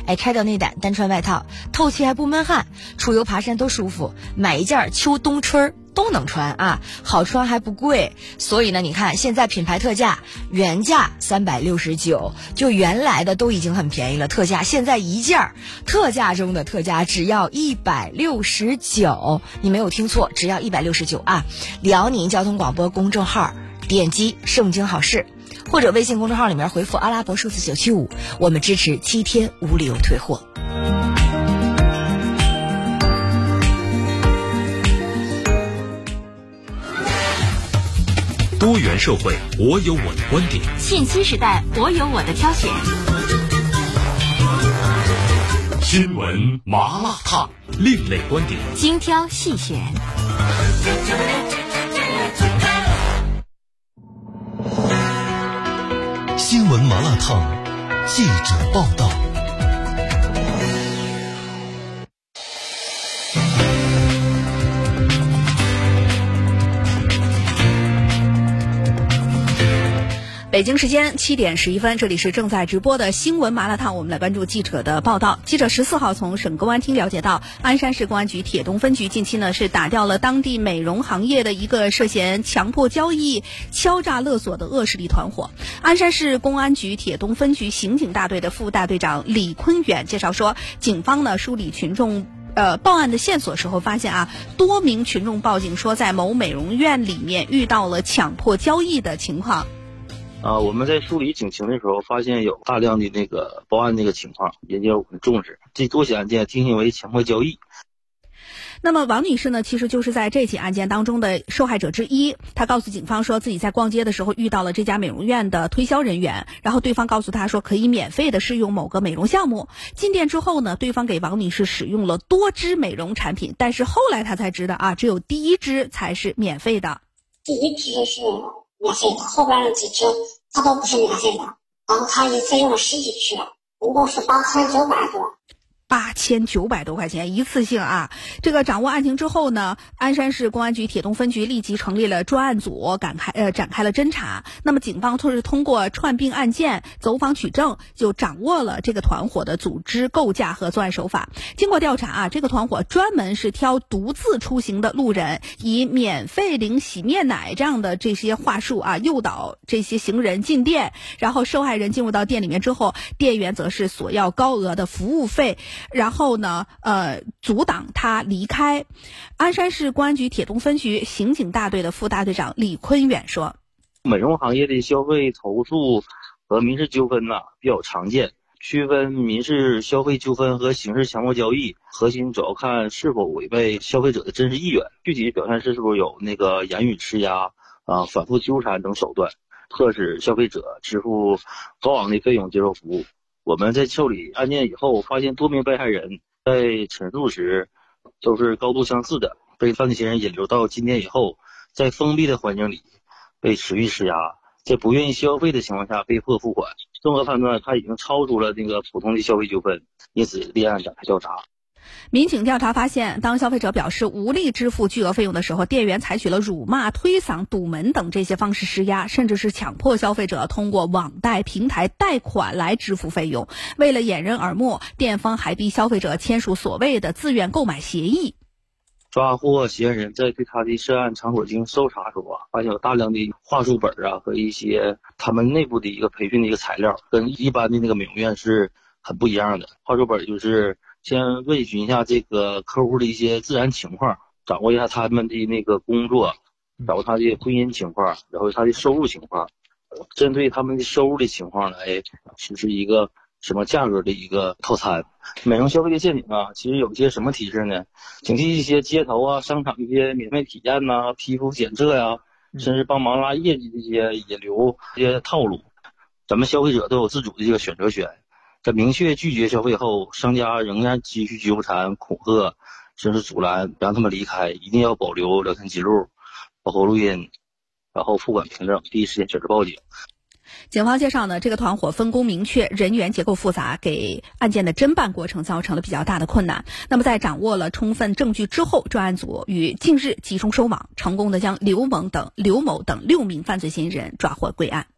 拆掉内胆，单穿外套，透气还不闷汗，出游爬山都舒服，买一件秋冬春都能穿啊，好穿还不贵。所以呢，你看现在品牌特价，原价369，就原来的都已经很便宜了，特价现在一件特价中的特价只要169，你没有听错，只要169啊！辽宁交通广播公众号点击盛京好事，或者微信公众号里面回复阿拉伯数字975，我们支持7天无理由退货。 多元社会，我有我的观点； 信息时代，我有我的挑选。 新闻麻辣烫，另类观点， 精挑细选。 新闻麻辣烫，记者报道。 北京时间7点11分，这里是正在直播的新闻麻辣烫，我们来关注记者的报道。记者14号从省公安厅了解到，鞍山市公安局铁东分局近期呢是打掉了当地美容行业的一个涉嫌强迫交易、敲诈勒索的恶势力团伙。鞍山市公安局铁东分局刑警大队的副大队长李坤远介绍说，警方呢梳理群众报案的线索时候发现多名群众报警说在某美容院里面遇到了强迫交易的情况。 我们在梳理警情的时候，发现有大量的那个报案那个情况，也就很重视。这多起案件定性为强迫交易。 那么王女士呢，其实就是在这起案件当中的受害者之一。她告诉警方说，自己在逛街的时候遇到了这家美容院的推销人员，然后对方告诉她说可以免费的试用某个美容项目。进店之后呢，对方给王女士使用了多支美容产品，但是后来她才知道只有第一支才是免费的。 第一支是免费的，后边的几支它都不是免费的，然后他一次用了10几支，一共是8900多。 8900多块钱一次性这个掌握案情之后呢，鞍山市公安局铁东分局立即成立了专案组，展开了侦查。那么警方是通过串并案件、走访取证，就掌握了这个团伙的组织构架和作案手法。经过调查这个团伙专门是挑独自出行的路人，以免费领洗面奶这样的这些话术诱导这些行人进店，然后受害人进入到店里面之后，店员则是索要高额的服务费，然后呢阻挡他离开。鞍山市公安局铁东分局刑警大队的副大队长李坤远说， 美容行业的消费投诉和民事纠纷比较常见，区分民事消费纠纷和刑事强迫交易，核心主要看是否违背消费者的真实意愿，具体表现是否有那个言语施压反复纠缠等手段，迫使消费者支付高昂的费用接受服务。我们在受理案件以后，发现多名被害人在陈述时都是高度相似的，被犯罪嫌疑人引流到进店以后，在封闭的环境里被持续施压，在不愿意消费的情况下被迫付款。综合判断，他已经超出了那个普通的消费纠纷，因此立案展开调查。 民警调查发现，当消费者表示无力支付巨额费用的时候，店员采取了辱骂、推搡、堵门等这些方式施压，甚至是强迫消费者通过网贷平台贷款来支付费用。为了掩人耳目，店方还逼消费者签署所谓的自愿购买协议。 抓获嫌疑人在对他的涉案场所进行搜查时候发现有大量的话术本和一些他们内部的一个培训的一个材料，跟一般的那个美容院是很不一样的。话术本就是先问询一下这个客户的一些自然情况，掌握一下他们的那个工作，掌握他的婚姻情况，然后他的收入情况，针对他们的收入的情况来实施一个什么价格的一个套餐。美容消费的陷阱其实有一些什么提示呢？警惕一些街头商场一些免费体验皮肤检测甚至帮忙拉业绩这些引流这些套路。咱们消费者都有自主的这个选择权，在明确拒绝消费后，商家仍然继续纠缠、恐吓，甚至阻拦，不让他们离开。一定要保留聊天记录，包括录音，然后付款凭证，第一时间选择报警。 警方介绍呢，这个团伙分工明确，人员结构复杂，给案件的侦办过程造成了比较大的困难。那么在掌握了充分证据之后，专案组于近日集中收网，成功的将刘某等6名犯罪嫌疑人抓获归案。